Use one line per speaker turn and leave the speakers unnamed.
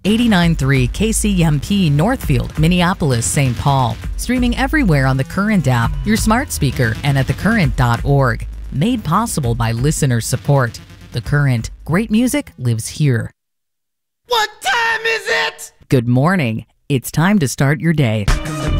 89.3 KCMP Northfield, Minneapolis, St. Paul. Streaming everywhere on the Current app, your smart speaker, and at thecurrent.org. Made possible by listener support. The Current. Great music lives here.
What time is it?
Good morning. It's time to start your day.